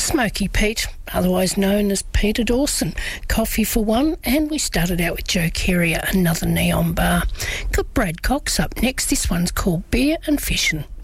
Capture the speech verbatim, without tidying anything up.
Smoky Pete, otherwise known as Peter Dawson, Coffee for One, and we started out with Joe Carrier, Another Neon Bar. Got Brad Cox up next. This one's called Beer and Fishin'.